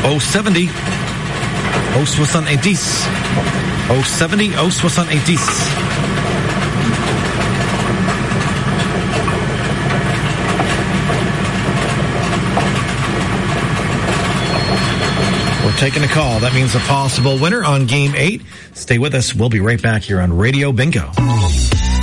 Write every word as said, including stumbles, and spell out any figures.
au seventy, au soixante-dix, au seventy, au soixante-dix. We're taking a call. That means a possible winner on Game eight. Stay with us. We'll be right back here on Radio Bingo.